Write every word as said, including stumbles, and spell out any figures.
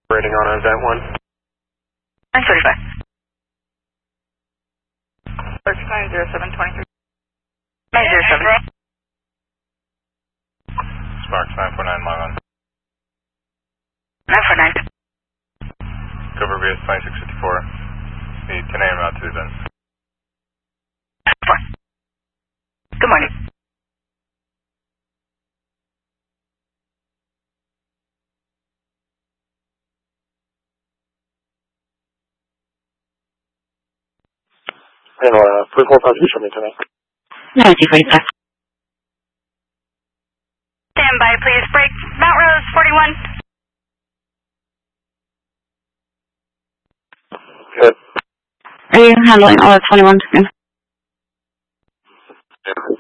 Rating on event one. nine thirty-five. Search nine zero seven twenty-three. nine zero seven. Sparks nine four nine, log on. nine four nine. Cover B S twenty-six fifty-four. Need ten A M out to the event. four. Good morning. And uh, three four five, you show me tonight. ninety forty-five. Stand by, please. Break. Mount Rose, forty-one. Good. Are you handling all at twenty-one? Yeah.